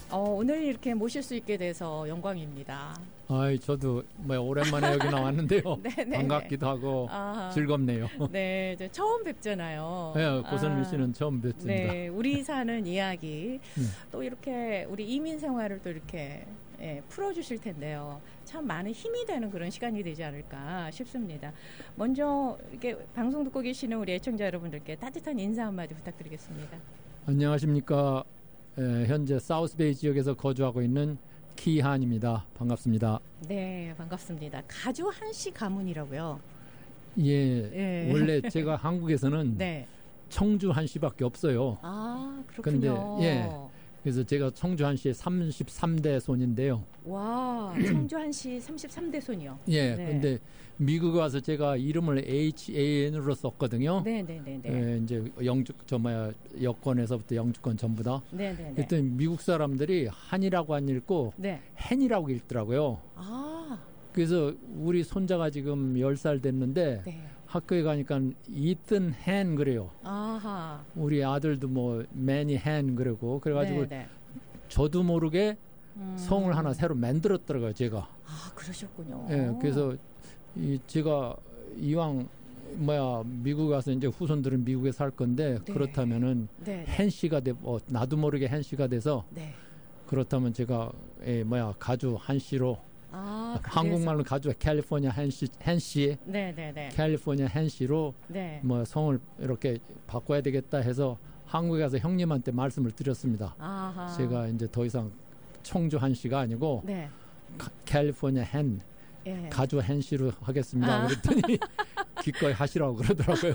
오늘 이렇게 모실 수 있게 돼서 영광입니다. 저도 오랜만에 여기 나왔는데요. 반갑기도 하고 즐겁네요. 네, 이제 처음 뵙잖아요. 네, 고선미 씨는 처음 뵙습니다. 네, 우리 사는 이야기 또 이렇게 우리 이민 생활을 또 이렇게 풀어주실 텐데요. 참 많은 힘이 되는 그런 시간이 되지 않을까 싶습니다. 먼저 이렇게 방송 듣고 계시는 우리 애청자 여러분들께 따뜻한 인사 한마디 부탁드리겠습니다. 안녕하십니까. 현재 사우스베이 지역에서 거주하고 있는 키한입니다. 반갑습니다. 네, 반갑습니다. 가주 한씨 가문이라고요? 예. 원래 제가 한국에서는 청주 한씨밖에 없어요. 아, 그렇군요. 근데 그래서 제가 청주 한씨의 33대 손인데요. 와, 청주 한씨 33대 손이요. 근데 미국에 와서 제가 이름을 HAN으로 썼거든요. 이제 여권에서부터 영주권 전부 다. 그랬더니 미국 사람들이 한이라고 안 읽고 헨이라고 읽더라고요. 그래서 우리 손자가 지금 10살 됐는데 학교에 가니까 이튼 헨 그래요. 우리 아들도 매니 헨 그러고 그래가지고 저도 모르게 성을 하나 새로 만들었더라고요, 제가. 그러셨군요. 그래서 제가 이왕 미국에 가서 이제 후손들은 미국에 살 건데 그렇다면은 헨 씨가 나도 모르게 헨 씨가 돼서 그렇다면 제가 가주 한 씨로 한국말로 가주 캘리포니아 헨 씨, 캘리포니아 헨 씨로 성을 이렇게 바꿔야 되겠다 해서 한국에 가서 형님한테 말씀을 드렸습니다. 제가 이제 더 이상 청주 한 씨가 아니고 캘리포니아 헨, 가주 헨 씨로 하겠습니다. 그랬더니 기꺼이 하시라고 그러더라고요.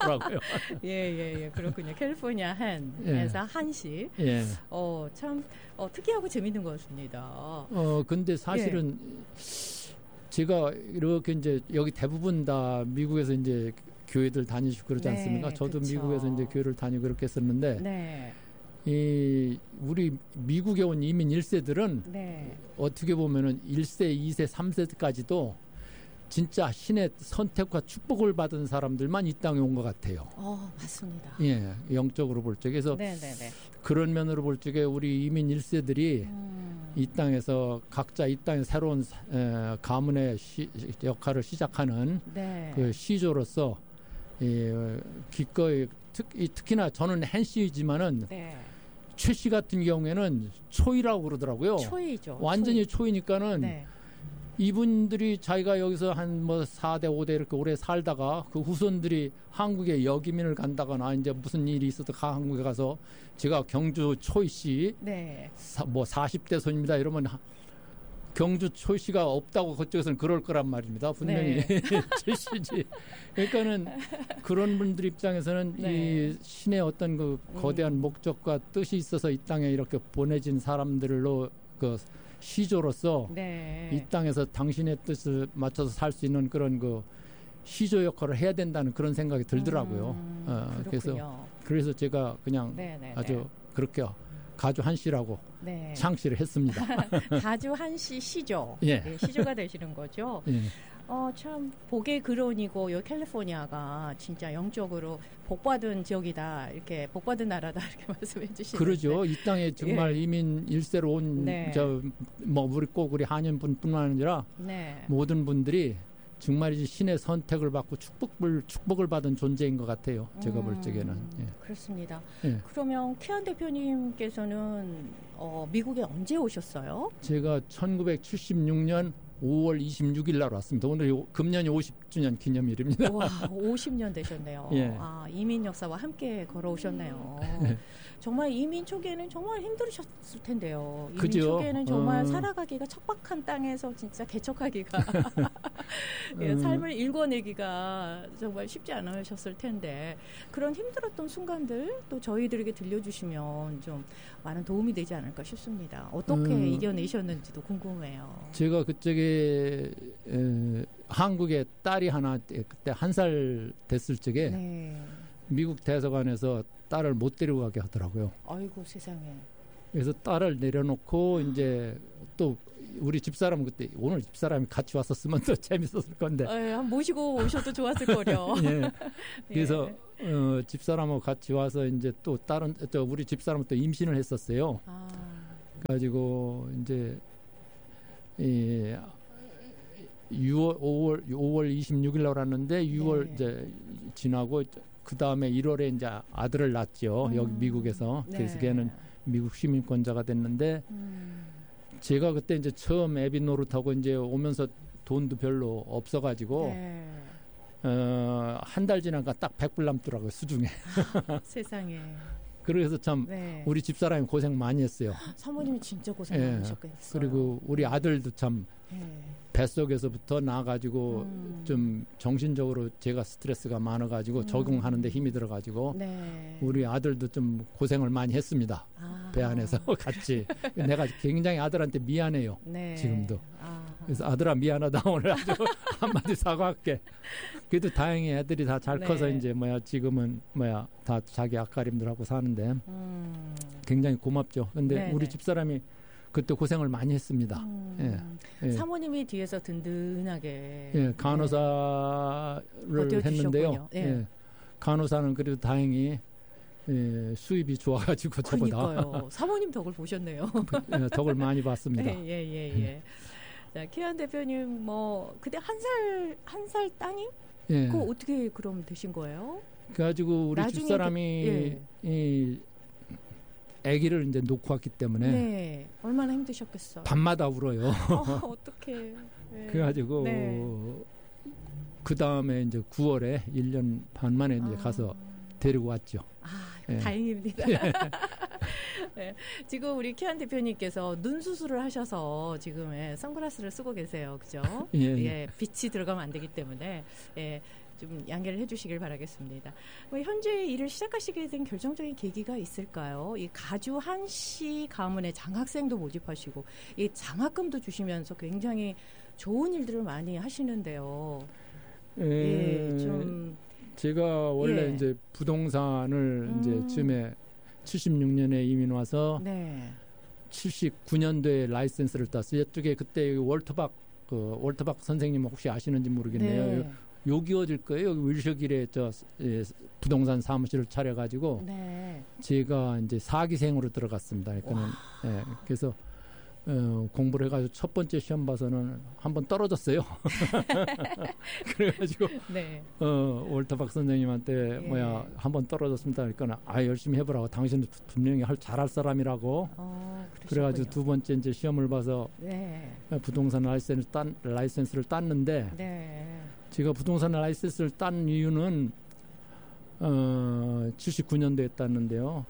그렇군요. 캘리포니아 헨에서 한 씨. 참 특이하고 재밌는 것 같습니다. 근데 사실은 제가 이렇게 이제 여기 대부분 다 미국에서 이제 교회들 다니시고 그러지 않습니까? 저도 미국에서 이제 교회를 다니고 그렇게 했었는데 우리 미국에 온 이민 1세들은 어떻게 보면은 1세, 2세, 3세까지도 진짜 신의 선택과 축복을 받은 사람들만 이 땅에 온 것 같아요. 맞습니다. 영적으로 볼 적에. 그래서 그런 면으로 볼 적에 우리 이민 1세들이 이 땅에서 각자 이 땅의 새로운 가문의 역할을 시작하는 그 시조로서 기꺼이 특히나 저는 헨 씨이지만은 최 씨 같은 경우에는 초이라고 그러더라고요. 초이죠. 완전히 초이니까는 이분들이 자기가 여기서 한 4대 5대 이렇게 오래 살다가 그 후손들이 한국에 역이민을 간다거나 이제 무슨 일이 있어도 한국에 가서 제가 경주 초이 씨 40대 손입니다 이러면 경주 초이 씨가 없다고 그쪽에서는 그럴 거란 말입니다. 분명히 최 씨지. 그러니까는 그런 분들 입장에서는 이 신의 어떤 그 거대한 목적과 뜻이 있어서 이 땅에 이렇게 보내진 사람들로 그 시조로서 이 땅에서 당신의 뜻을 맞춰서 살 수 있는 그런 그 시조 역할을 해야 된다는 그런 생각이 들더라고요. 그래서 제가 그냥 아주 그렇게 가주 한 씨라고 창시를 했습니다. 가주 한 씨 시조, 시조가 되시는 거죠. 참 복의 근원이고 이 캘리포니아가 진짜 영적으로 복받은 지역이다, 이렇게 복받은 나라다 이렇게 말씀해 주시는데 그러죠. 이 땅에 정말 이민 1세로 온 우리 한인분뿐만 아니라 모든 분들이 정말 신의 선택을 받고 축복을 받은 존재인 것 같아요. 제가 볼 적에는. 그렇습니다. 그러면 키안 대표님께서는 미국에 언제 오셨어요? 제가 1976년 5월 26일 날 왔습니다. 오늘 금년이 50주년 기념일입니다. 와, 50년 되셨네요. 이민 역사와 함께 걸어오셨네요. 정말 이민 초기에는 정말 힘들으셨을 텐데요. 이민 초기에는 정말 살아가기가 척박한 땅에서 진짜 개척하기가 삶을 읽어내기가 정말 쉽지 않으셨을 텐데 그런 힘들었던 순간들 또 저희들에게 들려주시면 좀 많은 도움이 되지 않을까 싶습니다. 어떻게 이겨내셨는지도 궁금해요. 제가 그쪽에 한국에 딸이 하나 그때 1살 됐을 적에 미국 대사관에서 딸을 못 데리고 가게 하더라고요. 아이고 세상에. 그래서 딸을 내려놓고 이제 또 우리 집사람은 그때 오늘 집사람이 같이 왔었으면 더 재밌었을 건데. 한 모시고 오셔도 좋았을 거요. 그래서 집사람하고 같이 와서 이제 또 다른 우리 집사람은 또 임신을 했었어요. 가지고 이제 5월 26일 날 왔는데 6월 네. 이제 지나고 그 다음에 1월에 이제 아들을 낳았죠. 여기 미국에서. 네. 그래서 걔는 미국 시민권자가 됐는데 제가 그때 이제 처음 애비 노릇하고 이제 오면서 돈도 별로 없어가지고 네. 한 달 지나니까 딱 100불 남더라고요. 수중에. 세상에. 그래서 참 네. 우리 집사람이 고생 많이 했어요. 사모님이 진짜 고생 많으셨겠어요. 그리고 우리 아들도 참 뱃속에서부터 나가지고 좀 정신적으로 제가 스트레스가 많아가지고 적응하는데 힘이 들어가지고 네. 우리 아들도 좀 고생을 많이 했습니다. 배 안에서 같이. 내가 굉장히 아들한테 미안해요. 네. 지금도. 그래서 아들아 미안하다 오늘 아주 한마디 사과할게. 그래도 다행히 애들이 다 잘 커서 네. 이제 지금은 다 자기 앞가림들하고 사는데 굉장히 고맙죠. 근데 네, 우리 집사람이 그때 고생을 많이 했습니다. 예. 사모님이 뒤에서 든든하게 예, 간호사를 했는데요. 예. 예. 간호사는 그래도 다행히 수입이 좋아가지고 저보다. 사모님 덕을 보셨네요. 덕을 많이 봤습니다. 예. 자, 키안 대표님 그때 한 살 따님? 예. 그거 어떻게 그럼 되신 거예요? 그래가지고 우리 집사람이 아기를 이제 놓고 왔기 때문에 네. 얼마나 힘드셨겠어. 밤마다 울어요. 어떡해. 네. 그래가지고 그 다음에 이제 9월에 1년 반 만에 이제 가서 데리고 왔죠. 다행입니다. 네. 지금 우리 키안 대표님께서 눈 수술을 하셔서 지금 선글라스를 쓰고 계세요. 그죠? 예, 빛이 들어가면 안 되기 때문에 좀 양해를 해주시길 바라겠습니다. 현재 일을 시작하시게 된 결정적인 계기가 있을까요? 이 가주 한씨 가문의 장학생도 모집하시고 이 장학금도 주시면서 굉장히 좋은 일들을 많이 하시는데요. 좀 제가 원래 이제 부동산을 이제 쯤에 76년에 이민 와서 79년도에 라이센스를 땄어요. 이쪽에 그때 월터박 선생님 혹시 아시는지 모르겠네요. 네. 여기 거예요. 여기 wilshire 부동산 사무실을 차려가지고 제가 이제 사기생으로 들어갔습니다. 그러니까는 그래서 공부를 해가지고 첫 번째 시험 봐서는 한번 떨어졌어요. 그래가지고 월터박 선생님한테 한번 떨어졌습니다. 그러니까 열심히 해보라고. 당신은 분명히 잘할 사람이라고. 그래가지고 두 번째 이제 시험을 봐서 부동산 라이센스를 땄는데 제가 부동산 라이센스를 딴 이유는 79년도에 땄는데요.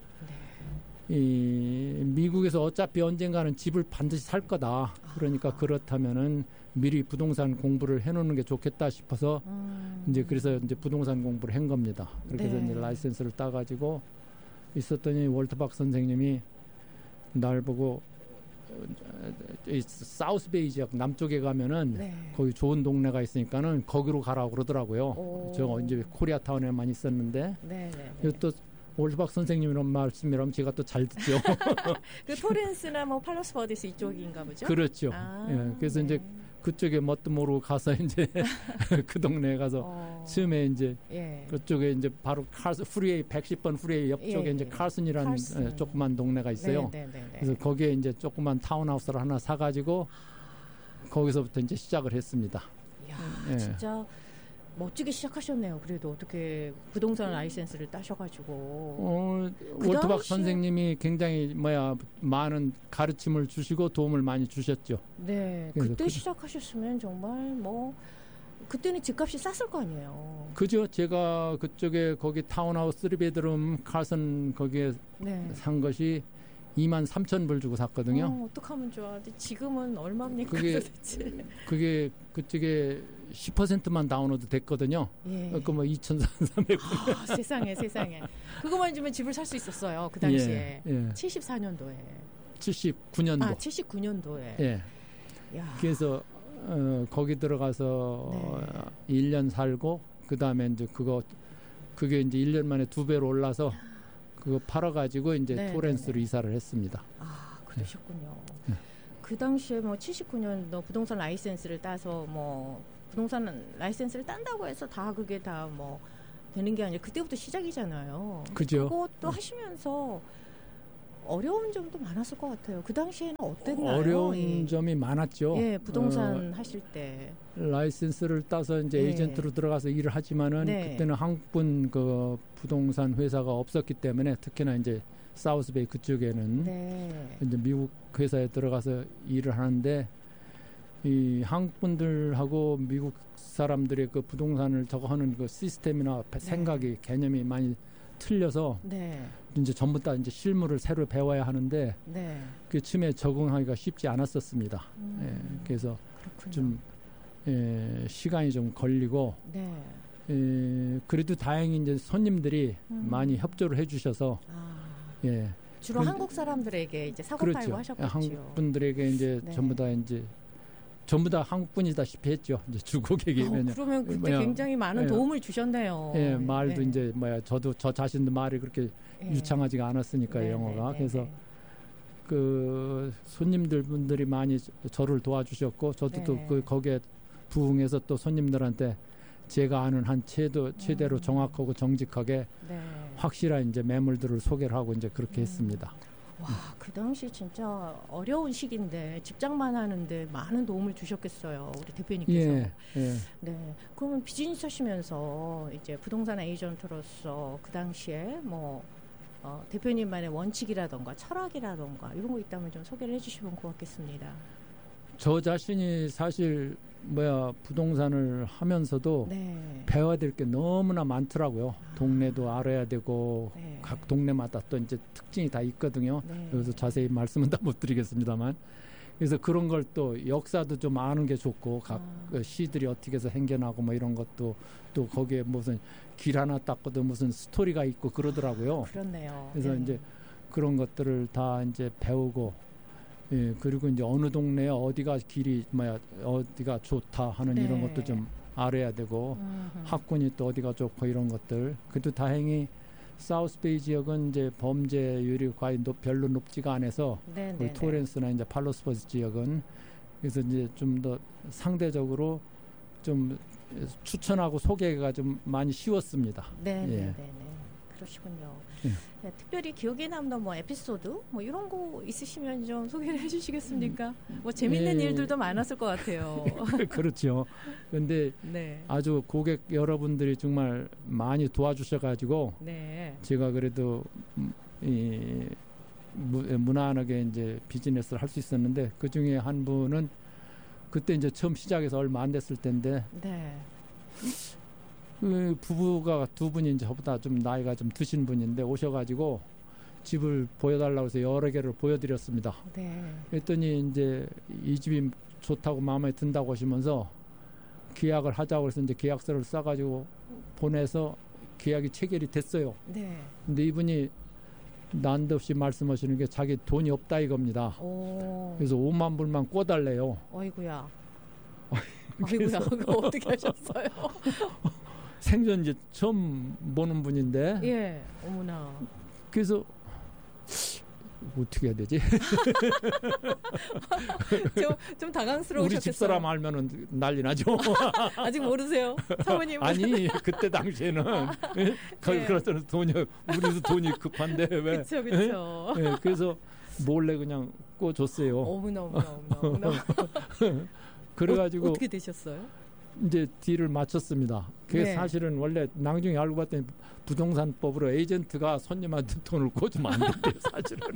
미국에서 어차피 언젠가는 집을 반드시 살 거다. 그러니까 그렇다면은 미리 부동산 공부를 해놓는 게 좋겠다 싶어서 이제 그래서 이제 부동산 공부를 한 겁니다. 그렇게 해서 이제 라이센스를 따가지고 있었더니 월터박 선생님이 날 보고 사우스베이 지역 남쪽에 가면은 거기 좋은 동네가 있으니까는 거기로 가라고 그러더라고요. 저 이제 코리아타운에만 있었는데 또 월터박 선생님이란 말씀이라면 제가 또 잘 듣죠. 그 토렌스나 팔러스 버디스 이쪽인가 보죠? 그렇죠. 그래서 이제 그쪽에 뭣도 모르고 가서 이제 그 동네에 가서 처음에 이제 그쪽에 이제 바로 프리웨이 110번 프리웨이 옆쪽에 이제 칼슨이라는 조그만 동네가 있어요. 그래서 거기에 이제 조그만 타운하우스를 하나 사가지고 거기서부터 이제 시작을 했습니다. 이야, 진짜 멋지게 시작하셨네요. 그래도 어떻게 부동산 라이센스를 따셔가지고 월터박 선생님이 굉장히 많은 가르침을 주시고 도움을 많이 주셨죠. 네, 그때 시작하셨으면 정말 그때는 집값이 쌌을 거 아니에요. 그죠. 제가 그쪽에 거기 타운하우스 3베드룸 칼슨 거기에 산 것이 23,000불 주고 샀거든요. 어떡하면 좋아. 지금은 얼마입니까 도대체? 그게 그쪽에 10%만 다운로드 됐거든요. 그 2,300불. 세상에. 그거만 주면 집을 살 수 있었어요. 그 당시에. 74년도에. 79년도. 79년도에. 그래서 거기 들어가서 1년 살고 그다음에 이제 그게 이제 1년 만에 2배로 올라서 그거 팔아가지고 이제 토렌스로 이사를 했습니다. 그러셨군요. 그 당시에 79년도 부동산 라이센스를 따서 부동산 라이센스를 딴다고 해서 다 그게 다 되는 게 아니라 그때부터 시작이잖아요. 그죠. 그것도 하시면서 어려운 점도 많았을 것 같아요. 그 당시에는 어땠나요? 어려운 점이 많았죠. 예, 부동산 하실 때. 라이센스를 따서 이제 에이전트로 들어가서 일을 하지만은 그때는 한국분 그 부동산 회사가 없었기 때문에 특히나 이제 사우스베이 그쪽에는 이제 미국 회사에 들어가서 일을 하는데 이 한국분들하고 미국 사람들의 그 부동산을 저거 하는 그 시스템이나 생각이 개념이 많이 틀려서 이제 전부 다 이제 실무를 새로 배워야 하는데 그 처음에 적응하기가 쉽지 않았었습니다. 그래서 그렇군요. 좀 시간이 좀 걸리고 그래도 다행히 이제 손님들이 많이 협조를 해주셔서 주로 한국 사람들에게 이제 사고 팔고 하셨겠죠. 한국 분들에게 이제 전부 다 한국 분이다시피 했죠. 이제 주 고객이 그러면 그때 굉장히 많은 도움을 주셨네요. 말도 이제 저도 저 자신도 말이 그렇게 유창하지가 않았으니까 영어가 그래서 그 손님들 분들이 많이 저를 도와주셨고 저도 또 그 거기에 부응해서 또 손님들한테 제가 아는 한 최대로 정확하고 정직하게 확실한 이제 매물들을 소개를 하고 이제 그렇게 했습니다. 와, 그 당시 진짜 어려운 시기인데 집장만 하는데 많은 도움을 주셨겠어요, 우리 대표님께서. 네. 그러면 비즈니스 하시면서 이제 부동산 에이전트로서 그 당시에 뭐 대표님만의 원칙이라던가 철학이라던가 이런 거 있다면 좀 소개를 해주시면 고맙겠습니다. 저 자신이 사실 부동산을 하면서도 배워야 될 게 너무나 많더라고요. 동네도 알아야 되고 각 동네마다 또 이제 특징이 다 있거든요. 그래서 자세히 말씀은 다 못 드리겠습니다만 그래서 그런 걸 또 역사도 좀 아는 게 좋고 각 시들이 어떻게 해서 생겨나고 뭐 이런 것도 또 거기에 무슨 길 하나 닦고도 무슨 스토리가 있고 그러더라고요. 그렇네요. 그래서 이제 그런 것들을 다 이제 배우고 그리고 이제 어느 동네에 어디가 길이 어디가 좋다 하는 이런 것도 좀 알아야 되고 학군이 또 어디가 좋고 이런 것들. 그래도 다행히 사우스베이 지역은 이제 범죄율이 거의 별로 높지가 않아서 토렌스나 이제 팔로스버스 지역은 그래서 이제 좀 더 상대적으로 좀 추천하고 소개가 좀 많이 쉬웠습니다. 그러시군요. 특별히 기억에 남는 뭐 에피소드 뭐 이런 거 있으시면 좀 소개를 해주시겠습니까? 뭐 재밌는 일들도 많았을 것 같아요. 그렇죠. 그런데 아주 고객 여러분들이 정말 많이 도와주셔가지고 제가 그래도 무난하게 이제 비즈니스를 할 수 있었는데 그 중에 한 분은 그때 이제 처음 시작해서 얼마 안 됐을 텐데. 그 부부가 두 분이 이제 저보다 좀 나이가 좀 드신 분인데 오셔가지고 집을 보여달라고 해서 여러 개를 보여드렸습니다. 그랬더니 이제 이 집이 좋다고 마음에 든다고 하시면서 계약을 하자고 해서 이제 계약서를 써가지고 보내서 계약이 체결이 됐어요. 근데 이분이 난데없이 말씀하시는 게 자기 돈이 없다 이겁니다. 그래서 5만 불만 꿔달래요. 어이구야. 그거 어떻게 하셨어요? 생전 이제 처음 보는 분인데. 어머나. 그래서 어떻게 해야 되지? 좀 당황스러우셨겠어요. 우리 집사람 알면은 난리 나죠. 아직 모르세요, 사모님? 아니 그때 당시에는 그렇잖아 돈이 우리도 돈이 급한데 왜? 그렇죠. 그래서 몰래 그냥 꿔줬어요. 어머나. 그래가지고 어떻게 되셨어요? 이제 딜을 마쳤습니다. 그게 사실은 원래 나중에 알고 봤더니 부동산법으로 에이전트가 손님한테 돈을 꿔주면 안 된대요, 사실은.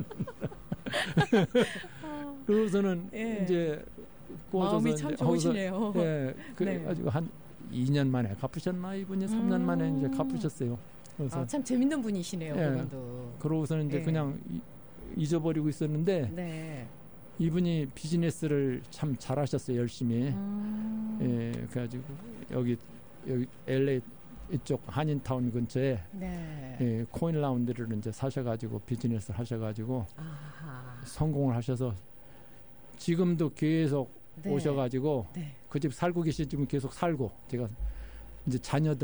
그래서는 이제 꿔줘서 마음이 참 좋으시네요. 그래가지고 한 2년 만에 갚으셨나 이분이 3년 만에 이제 갚으셨어요. 그래서 참 재밌는 분이시네요. 그분도. 그러고서는 이제 그냥 잊어버리고 있었는데. 이분이 비즈니스를 참 잘하셨어요, 열심히. 그래가지고 여기 LA 이쪽 한인타운 근처에 코인 라운드를 이제 사셔가지고 비즈니스를 하셔가지고 성공을 하셔서 지금도 계속 오셔가지고 그 집 살고 계신 집은 계속 살고 제가 이제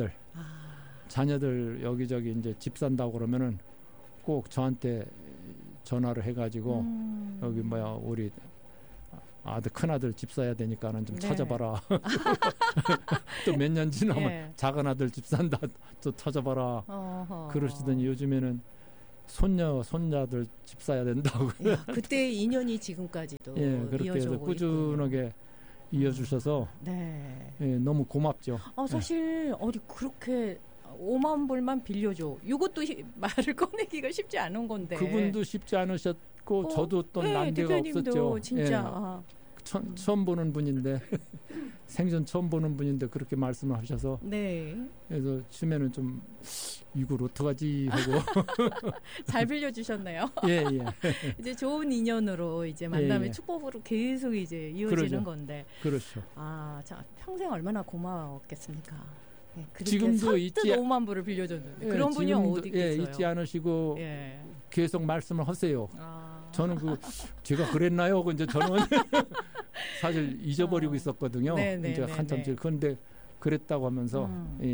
자녀들 여기저기 이제 집 산다고 그러면은 꼭 저한테 전화를 해가지고 여기 우리 아들 큰아들 집 사야 되니까는 좀 찾아봐라. 또 몇 년 지나면 작은 아들 집 산다 또 찾아봐라. 그러시더니 요즘에는 손자들 집 사야 된다고. 야, 그때 인연이 지금까지도 예, 그렇게 해서 꾸준하게 이어주셔서 네. 예, 너무 고맙죠. 사실 어디 그렇게 5만 불만 빌려줘. 이것도 말을 꺼내기가 쉽지 않은 건데. 그분도 쉽지 않으셨고 저도 또 난데가 없었죠. 진짜. 예. 처음 보는 분인데 생전 처음 보는 분인데 그렇게 말씀을 하셔서 네. 그래서 처음에는 좀 이걸 어떡하지 하고 잘 빌려주셨네요. 예. 이제 좋은 인연으로 이제 만남의 축복으로 계속 이제 이어지는 그러죠. 건데. 그렇죠. 자, 평생 얼마나 고마웠겠습니까? 네, 지금도 있지 5만 불을 빌려줬는데 그런 분이 어디 있겠어요? 잊지 않으시고 계속 말씀을 하세요. 저는 제가 그랬나요? 이제 저는 사실 잊어버리고 있었거든요. 이제 한참 그런데 그랬다고 하면서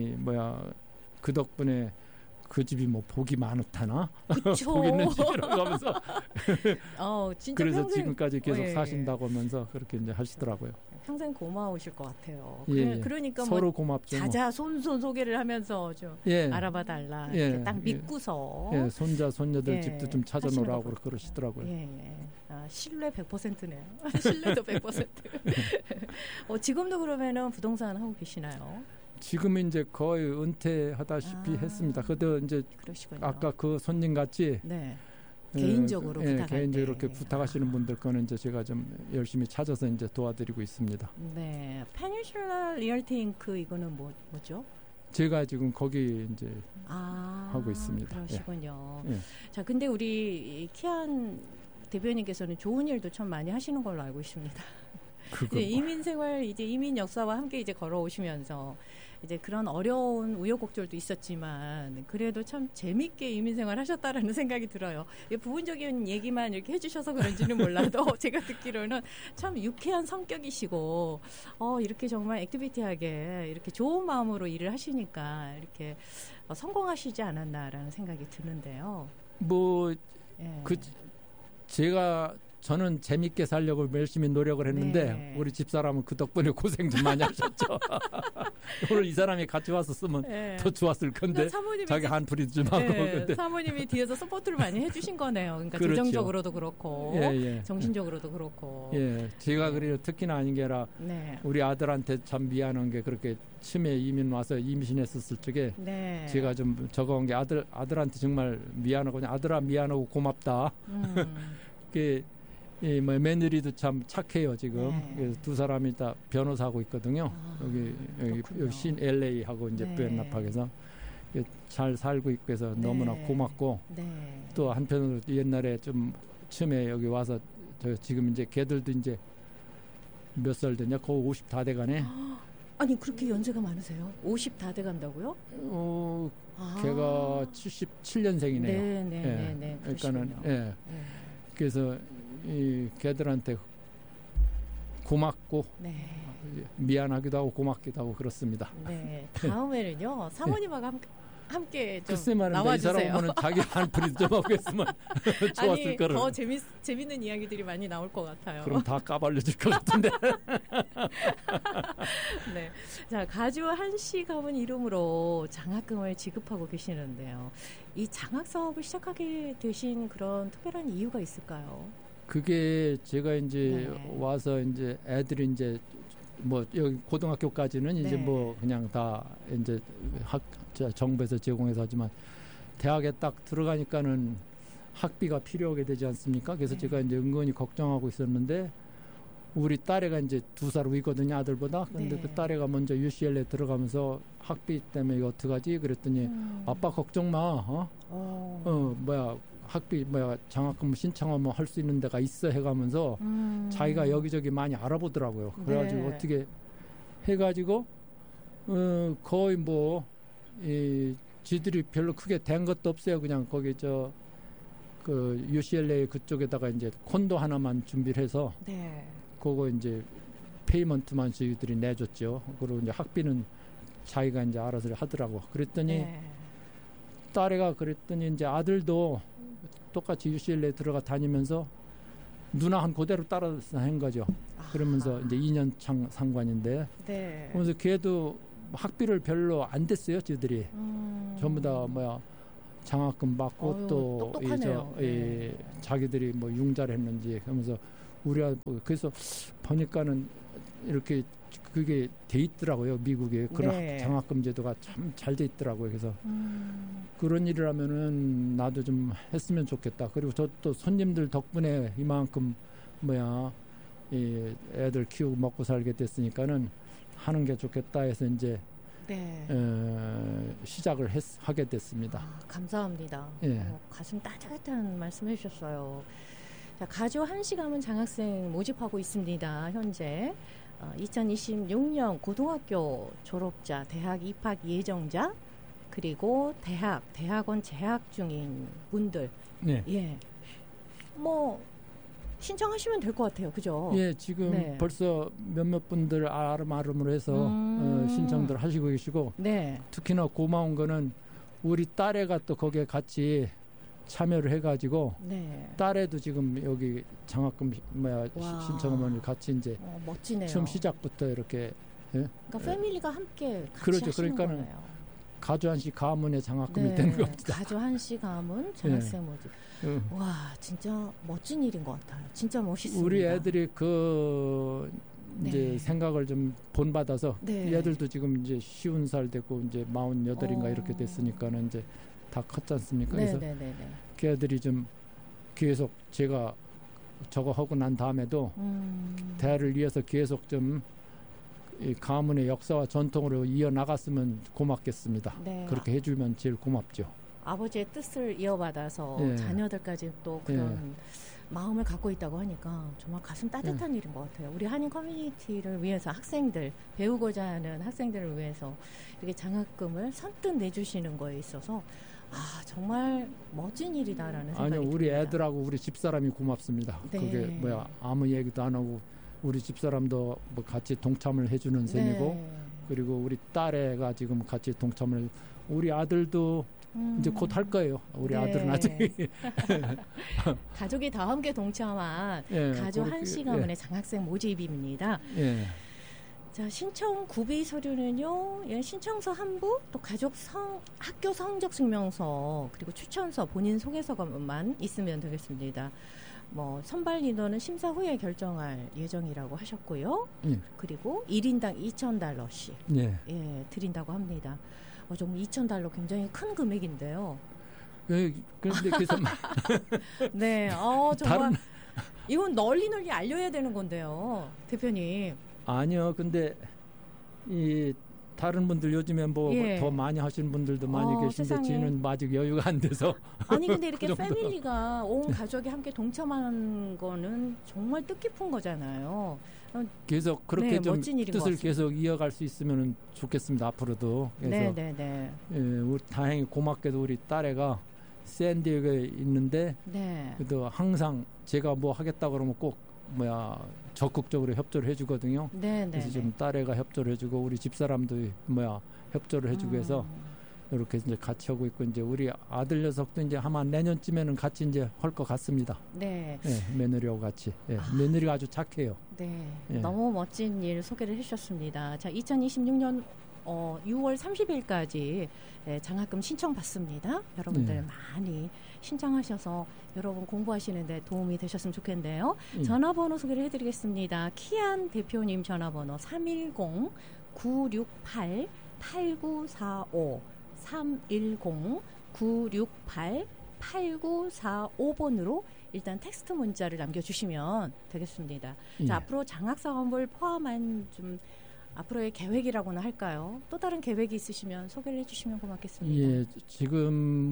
그 덕분에 그 집이 뭐 복이 많았다나 복 있는 집이라고 하면서 진짜 그래서 평생, 지금까지 계속 사신다고 하면서 그렇게 이제 하시더라고요. 평생 고마우실 것 같아요. 그러니까 서로 고맙죠. 자자 손손 소개를 하면서 좀 알아봐 달라. 딱 믿고서 손녀들 집도 좀 찾아놓으라고 그러시더라고요. 신뢰 100%네요. 신뢰도 100%. 지금도 그러면은 부동산 하고 계시나요? 지금은 이제 거의 은퇴하다시피 했습니다. 그래도 이제 그러시군요. 아까 그 손님 같이 개인적으로 개인적으로 이렇게 부탁하시는 분들 거는 이제 제가 좀 열심히 찾아서 이제 도와드리고 있습니다. 네, 페니슐라 리얼티 잉크 이거는 뭐죠? 제가 지금 거기 이제 하고 있습니다. 그러시군요. 자, 근데 우리 키안 대표님께서는 좋은 일도 참 많이 하시는 걸로 알고 있습니다. 이제 이민 생활, 이제 이민 역사와 함께 이제 걸어오시면서 이제 그런 어려운 우여곡절도 있었지만 그래도 참 재밌게 이민 생활 하셨다라는 생각이 들어요. 부분적인 얘기만 이렇게 해주셔서 그런지는 몰라도 제가 듣기로는 참 유쾌한 성격이시고 이렇게 정말 액티비티하게 이렇게 좋은 마음으로 일을 하시니까 이렇게 성공하시지 않았나라는 생각이 드는데요. 저는 재밌게 살려고 열심히 노력을 했는데 우리 집사람은 그 덕분에 고생 좀 많이 하셨죠. 오늘 이 사람이 같이 왔었으면 더 좋았을 건데 자기 한풀이도 좀 하고. 사모님이 뒤에서 서포트를 많이 해주신 거네요. 그러니까 그렇죠. 재정적으로도 그렇고 정신적으로도 그렇고. 제가 그래요. 특히나 아닌 게 아니라 우리 아들한테 참 미안한 게 그렇게 처음에 이민 와서 임신했었을 적에 제가 좀 적어온 게 아들한테 정말 미안하고 아들아 미안하고 고맙다. 며느리도 참 착해요 지금. 그래서 두 사람이 다 변호사하고 있거든요. 여기 LA 하고 이제 부엔나팍에서 잘 살고 있고 해서 너무나 고맙고 또 한편으로 옛날에 좀 처음에 여기 와서 지금 이제 걔들도 이제 몇 살 되냐? 거의 50 다 돼가네. 아니 그렇게 연세가 많으세요? 50 다 돼간다고요? 걔가 77년생이네요. 그러니까는 그래서 이 걔들한테 고맙고 미안하기도 하고 고맙기도 하고 그렇습니다. 다음에는요 사모님하고 함께 좀 나와주세요. 이 사람 보면 자기 한풀이 좀 하고 했으면 좋았을 거를. 더 재밌는 이야기들이 많이 나올 것 같아요. 그럼 다 까발려질 것 같은데. 자, 가주 한씨 가문 이름으로 장학금을 지급하고 계시는데요. 이 장학 사업을 시작하게 되신 그런 특별한 이유가 있을까요? 그게 제가 이제 와서 이제 애들이 이제 여기 고등학교까지는 이제 그냥 다 이제 정부에서 제공해서 하지만 대학에 딱 들어가니까는 학비가 필요하게 되지 않습니까? 그래서 제가 이제 은근히 걱정하고 있었는데 우리 딸애가 이제 2살 위거든요, 아들보다. 근데 그 딸애가 먼저 UCLA에 들어가면서 학비 때문에 이거 어떡하지? 그랬더니 아빠 걱정 마. 학비 장학금 신청하면 할 수 있는 데가 있어 해가면서 자기가 여기저기 많이 알아보더라고요. 그래가지고 어떻게 해가지고 거의 지들이 별로 크게 된 것도 없어요. 그냥 거기 그 UCLA 그쪽에다가 이제 콘도 하나만 준비를 해서 그거 이제 페이먼트만 저희들이 내줬죠. 그리고 이제 학비는 자기가 이제 알아서 하더라고. 그랬더니 딸애가 그랬더니 이제 아들도 똑같이 UCLA에 들어가 다니면서 누나 한 그대로 따라서 한 거죠. 그러면서 이제 2년 상관인데 그래서 걔도 학비를 별로 안 댔어요. 저들이 전부 다 장학금 받고 또 자기들이 뭐 융자를 했는지 하면서 우리가 그래서 보니까는 이렇게 그게 돼 있더라고요. 미국에 그런 장학금 제도가 참 잘 돼 있더라고요. 그래서 그런 일을 하면은 나도 좀 했으면 좋겠다. 그리고 저 또 손님들 덕분에 이만큼 이 애들 키우고 먹고 살게 됐으니까는 하는 게 좋겠다 해서 이제 시작을 하게 됐습니다. 감사합니다. 가슴 따뜻한 말씀 해주셨어요. 자, 가조 한시가문 장학생 모집하고 있습니다. 현재 2026년 고등학교 졸업자, 대학 입학 예정자, 그리고 대학원 재학 중인 분들, 뭐 신청하시면 될 것 같아요. 그죠? 예, 지금 벌써 몇몇 분들 아름아름으로 해서 신청들 하시고 계시고, 특히나 고마운 거는 우리 딸애가 또 거기에 같이 참여를 해가지고 딸애도 지금 여기 장학금 신청하면 같이 이제 멋지네요. 처음 시작부터 이렇게 그러니까 패밀리가 함께 같이 그렇죠. 하시는 그러니까는 거네요. 가조 한시 가문의 장학금이 되는 겁니다. 가조 한시 가문 장학생 모집. 와, 진짜 멋진 일인 것 같아요. 진짜 멋있습니다. 우리 애들이 이제 생각을 좀 본받아서 애들도 지금 이제 50살 됐고 이제 48인가 이렇게 됐으니까는 이제 다 컸지 않습니까? 그래서 걔들이 좀 계속 제가 저거 하고 난 다음에도 대를 위해서 계속 좀 이 가문의 역사와 전통으로 이어나갔으면 고맙겠습니다. 그렇게 해주면 제일 고맙죠. 아버지의 뜻을 이어받아서 자녀들까지 또 그런 마음을 갖고 있다고 하니까 정말 가슴 따뜻한 일인 것 같아요. 우리 한인 커뮤니티를 위해서 학생들, 배우고자 하는 학생들을 위해서 이렇게 장학금을 선뜻 내주시는 거에 있어서 정말 멋진 일이다라는 생각이 듭니다. 우리 애들하고 우리 집사람이 고맙습니다. 그게 아무 얘기도 안 하고 우리 집사람도 뭐 같이 동참을 해주는 셈이고 그리고 우리 딸애가 지금 같이 동참을 우리 아들도 이제 곧 할 거예요. 우리 아들은 아직 가족이 다 함께 동참한 가조 한시 가문의 장학생 모집입니다. 자, 신청 구비 서류는요. 신청서 한부, 또 학교 성적 증명서, 그리고 추천서, 본인 소개서만 있으면 되겠습니다. 뭐 선발 인원은 심사 후에 결정할 예정이라고 하셨고요. 그리고 1인당 $2,000씩 드린다고 합니다. 정말 $2,000 굉장히 큰 금액인데요. 그런데 그래서 정말 이건 널리 알려야 되는 건데요, 대표님. 아니요, 근데 이 다른 분들 요즘에 뭐 더 많이 하시는 분들도 많이 계신데 세상에. 저는 아직 여유가 안 돼서. 아니 근데 이렇게 패밀리가 온 가족이 함께 동참하는 거는 정말 뜻깊은 거잖아요. 계속 그렇게 좀 뜻을 계속 이어갈 수 있으면 좋겠습니다. 앞으로도. 그래서 우리 다행히 고맙게도 우리 딸애가 샌디에고에 있는데 그래도 항상 제가 뭐 하겠다 그러면 꼭 적극적으로 협조를 해주거든요. 그래서 좀 딸애가 협조를 해주고 우리 집사람도 협조를 해주고 해서 이렇게 이제 같이 하고 있고 이제 우리 아들 녀석도 이제 아마 내년쯤에는 같이 이제 할 것 같습니다. 며느리하고 같이. 며느리가 아주 착해요. 너무 멋진 일 소개를 해주셨습니다. 자, 2026년 6월 30일까지 장학금 신청 받습니다. 여러분들 많이 신청하셔서 여러분 공부하시는데 도움이 되셨으면 좋겠는데요. 전화번호 소개를 해드리겠습니다. 키안 대표님 전화번호 310-968-8945 310-968-8945번으로 일단 텍스트 문자를 남겨주시면 되겠습니다. 자, 앞으로 장학사업을 포함한 좀 앞으로의 계획이라고나 할까요? 또 다른 계획이 있으시면 소개를 해주시면 고맙겠습니다. 지금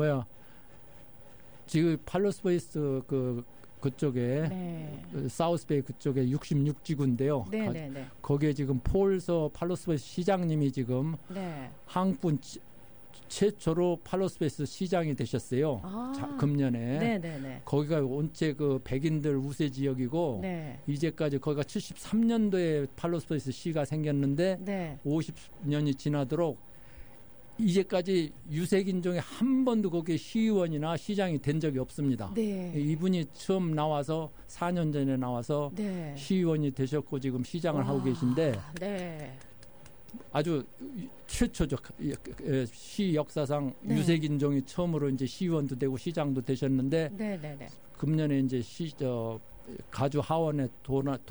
지금 팔로스베이스 그쪽에 사우스베이 그쪽에 66지구인데요. 거기에 지금 폴서 팔로스베이스 시장님이 지금 한국분 최초로 팔로스베이스 시장이 되셨어요. 금년에. 거기가 원체 백인들 우세 지역이고 이제까지 거기가 73년도에 팔로스베이스 시가 생겼는데 50년이 지나도록 이제까지 유색인종에 한 번도 거기에 시의원이나 시장이 된 적이 없습니다. 이분이 처음 나와서 4년 전에 나와서 시의원이 되셨고 지금 시장을 하고 계신데 아주 최초적 시 역사상 네. 유색인종이 처음으로 이제 시의원도 되고 시장도 되셨는데 네네네. 금년에 이제 가주 하원에